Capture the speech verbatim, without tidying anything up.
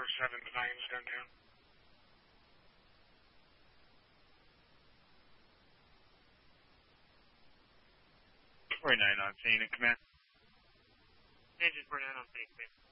seven, the volume's gone down. forty-nine on scene, and command. Engine forty-nine on scene, command.